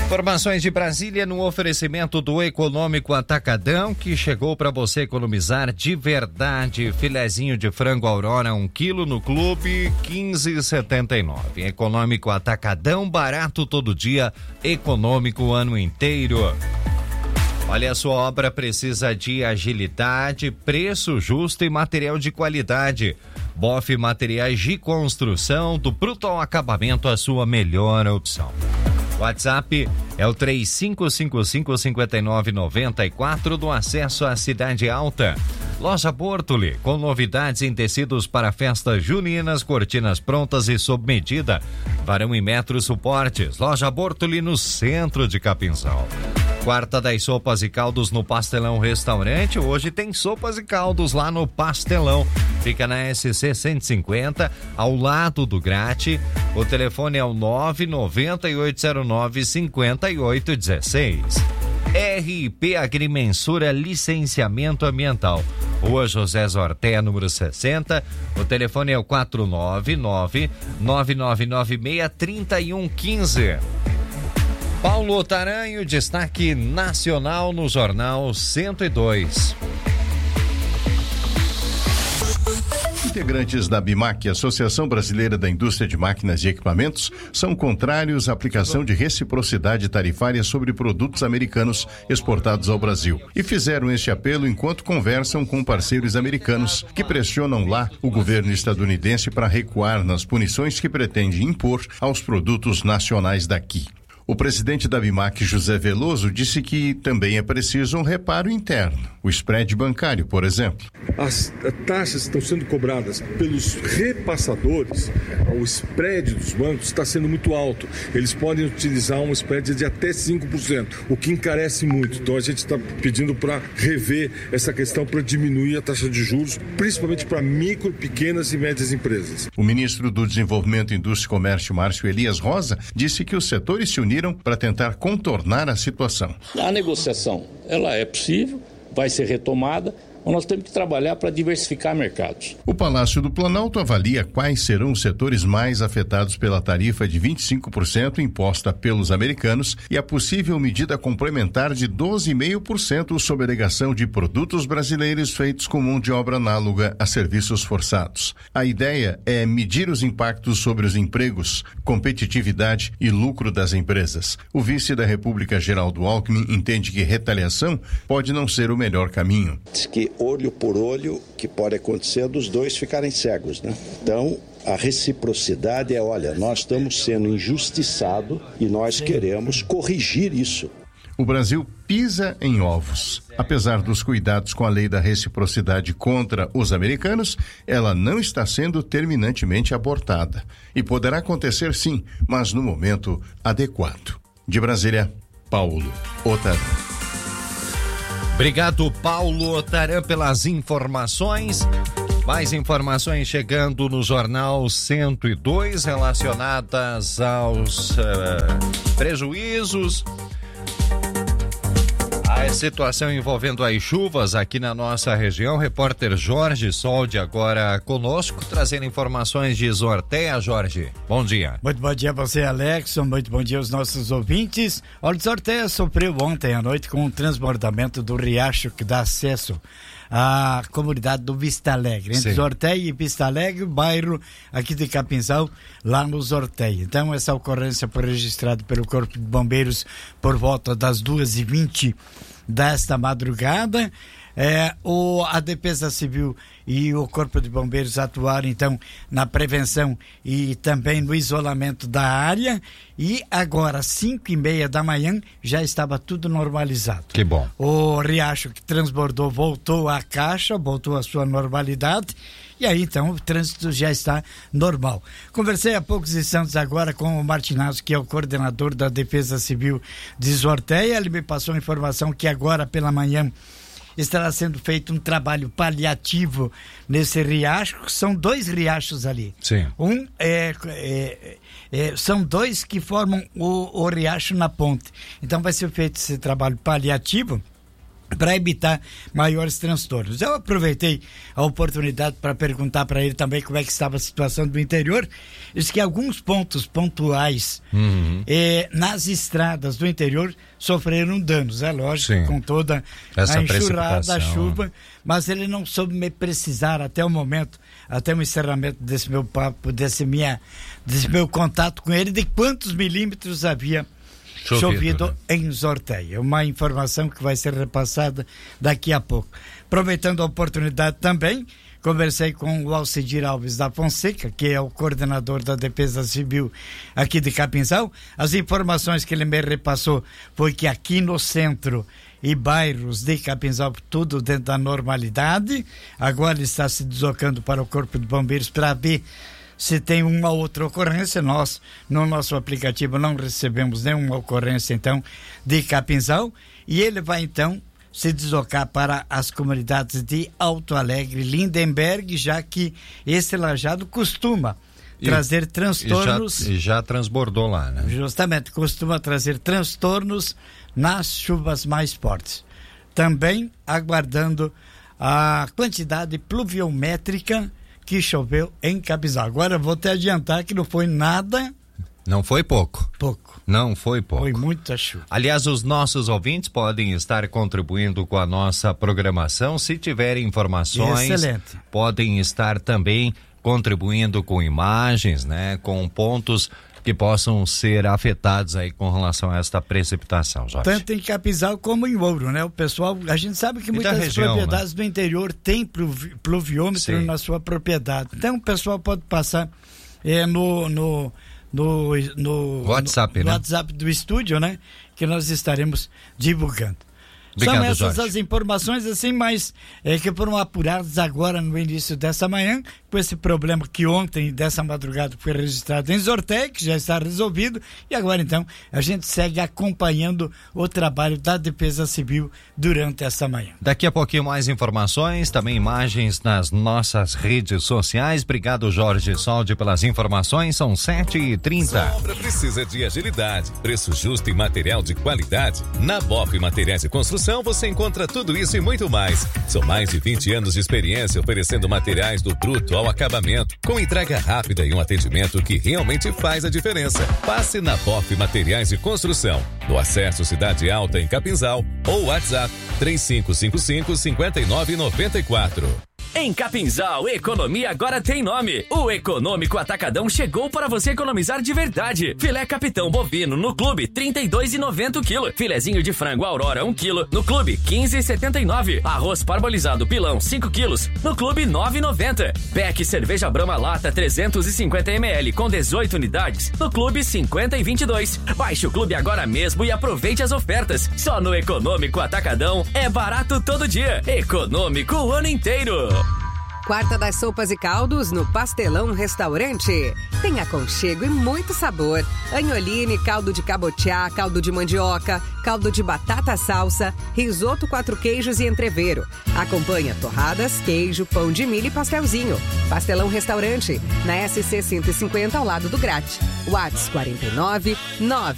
Informações de Brasília no oferecimento do Econômico Atacadão, que chegou para você economizar de verdade. Filezinho de frango Aurora 1 quilo no clube 15,79. Econômico Atacadão, barato todo dia, econômico o ano inteiro. Olha, a sua obra precisa de agilidade, preço justo e material de qualidade. Boff Materiais de Construção, do bruto ao acabamento, a sua melhor opção. WhatsApp é o 3555-5994 do acesso à Cidade Alta. Loja Bortoli, com novidades em tecidos para festas juninas, cortinas prontas e sob medida. Varão e metro suportes. Loja Bortoli no centro de Capinzal. Quarta das sopas e caldos no Pastelão Restaurante. Hoje tem sopas e caldos lá no Pastelão. Fica na SC 150, ao lado do Grate. O telefone é o 99809-5816. RIP Agrimensura Licenciamento Ambiental. Rua José Zorté, número 60. O telefone é o 499-9996-3115. Paulo Otaranho, destaque nacional no Jornal 102. Integrantes da BIMAC, Associação Brasileira da Indústria de Máquinas e Equipamentos, são contrários à aplicação de reciprocidade tarifária sobre produtos americanos exportados ao Brasil. E fizeram este apelo enquanto conversam com parceiros americanos, que pressionam lá o governo estadunidense para recuar nas punições que pretende impor aos produtos nacionais daqui. O presidente da BIMAC, José Veloso, disse que também é preciso um reparo interno, o spread bancário, por exemplo. As taxas estão sendo cobradas pelos repassadores, o spread dos bancos está sendo muito alto. Eles podem utilizar um spread de até 5%, o que encarece muito. Então a gente está pedindo para rever essa questão para diminuir a taxa de juros, principalmente para micro, pequenas e médias empresas. O ministro do Desenvolvimento, Indústria e Comércio, Márcio Elias Rosa, disse que os setores se uniram para tentar contornar a situação. A negociação, ela é possível, vai ser retomada, mas nós temos que trabalhar para diversificar mercados. O Palácio do Planalto avalia quais serão os setores mais afetados pela tarifa de 25% imposta pelos americanos e a possível medida complementar de 12,5% sob alegação de produtos brasileiros feitos com mão de obra análoga a serviços forçados. A ideia é medir os impactos sobre os empregos, competitividade e lucro das empresas. O vice da República, Geraldo Alckmin, entende que retaliação pode não ser o melhor caminho. Que olho por olho, que pode acontecer dos dois ficarem cegos, né? Então, a reciprocidade é, olha, nós estamos sendo injustiçados e nós queremos corrigir isso. O Brasil pisa em ovos. Apesar dos cuidados com a lei da reciprocidade contra os americanos, ela não está sendo terminantemente abortada. E poderá acontecer sim, mas no momento adequado. De Brasília, Paulo Otaranho. Obrigado, Paulo Otaran, pelas informações. Mais informações chegando no Jornal 102 relacionadas aos prejuízos. A situação envolvendo as chuvas aqui na nossa região. Repórter Jorge Soldi agora conosco, trazendo informações de Zortéia. Jorge, bom dia. Muito bom dia a você, Alexson. Muito bom dia aos nossos ouvintes. Olha, Zortéia sofreu ontem à noite com o transbordamento do riacho que dá acesso à comunidade do Vista Alegre. Entre Zortéia e Vista Alegre, o bairro aqui de Capinzal, lá no Zortéia. Então, essa ocorrência foi registrada pelo Corpo de Bombeiros por volta das 2h20 desta madrugada. A Defesa Civil e o Corpo de Bombeiros atuaram então na prevenção e também no isolamento da área, e agora às 5h30 da manhã já estava tudo normalizado. Que bom. O riacho que transbordou voltou à caixa, voltou à sua normalidade, e aí então o trânsito já está normal. Conversei há poucos instantes agora com o Martinazzo, que é o coordenador da Defesa Civil de Zortéia. Ele me passou a informação que agora pela manhã estará sendo feito um trabalho paliativo nesse riacho. São 2 riachos ali. Sim. São 2 que formam o riacho na ponte. Então vai ser feito esse trabalho paliativo para evitar maiores transtornos. Eu aproveitei a oportunidade para perguntar para ele também como é que estava a situação do interior. Diz que alguns pontos pontuais nas estradas do interior sofreram danos, é lógico, com toda a enxurrada, a chuva, mas ele não soube me precisar até o momento, até o encerramento desse meu papo, desse meu contato com ele, de quantos milímetros havia chovido em Zorteia. Uma informação que vai ser repassada daqui a pouco. Aproveitando a oportunidade também, conversei com o Alcidir Alves da Fonseca, que é o coordenador da Defesa Civil aqui de Capinzal. As informações que ele me repassou foi que aqui no centro e bairros de Capinzal, tudo dentro da normalidade. Agora ele está se deslocando para o Corpo de Bombeiros para ver se tem uma outra ocorrência. Nós, no nosso aplicativo, não recebemos nenhuma ocorrência, então, de Capinzal. E ele vai, então, se deslocar para as comunidades de Alto Alegre, Lindenberg, já que esse lajado costuma trazer transtornos. E já transbordou lá, né? Justamente, costuma trazer transtornos nas chuvas mais fortes. Também aguardando a quantidade pluviométrica que choveu em Capinzal. Agora vou te adiantar que não foi nada. Não foi pouco. Pouco. Não foi pouco. Foi muita chuva. Aliás, os nossos ouvintes podem estar contribuindo com a nossa programação. Se tiverem informações, excelente, podem estar também contribuindo com imagens, né? Com pontos que possam ser afetados aí com relação a esta precipitação, Jorge. Tanto em Capinzal como em Ouro, né? O pessoal, a gente sabe que muitas região, propriedades, né, do interior têm pluviômetro na sua propriedade. Então o pessoal pode passar no WhatsApp, no né? WhatsApp do estúdio, né? Que nós estaremos divulgando. Obrigado, são essas Jorge. As informações, assim, mas que foram apuradas agora no início dessa manhã, com esse problema que ontem, dessa madrugada, foi registrado em Zorteia, que já está resolvido, e agora, então, a gente segue acompanhando o trabalho da Defesa Civil durante essa manhã. Daqui a pouquinho mais informações, também imagens nas nossas redes sociais. Obrigado, Jorge Soldi, pelas informações. São 7h30. Sua obra precisa de agilidade, preço justo e material de qualidade. Na BOF Materiais e Construção você encontra tudo isso e muito mais. São mais de 20 anos de experiência oferecendo materiais do bruto ao acabamento, com entrega rápida e um atendimento que realmente faz a diferença. Passe na BOF Materiais e Construção, no Acesso Cidade Alta em Capinzal, ou WhatsApp 3555-5994. Em Capinzal, economia agora tem nome. O Econômico Atacadão chegou para você economizar de verdade. Filé Capitão bovino no Clube, R$32,90 o quilo. Filezinho de frango Aurora, 1 quilo, no Clube, R$15,79. Arroz parbolizado Pilão, 5 quilos, no Clube, R$9,90. Beck Cerveja Brahma Lata, 350 ml, com 18 unidades, no Clube, R$50,22. Baixe o Clube agora mesmo e aproveite as ofertas. Só no Econômico Atacadão é barato todo dia. Econômico o ano inteiro. Quarta das sopas e caldos no Pastelão Restaurante. Tem aconchego e muito sabor. Anholine, caldo de cabotiá, caldo de mandioca, caldo de batata salsa, risoto 4 queijos e entrevero. Acompanha torradas, queijo, pão de milho e pastelzinho. Pastelão Restaurante, na SC 150 ao lado do Grate. WhatsApp 49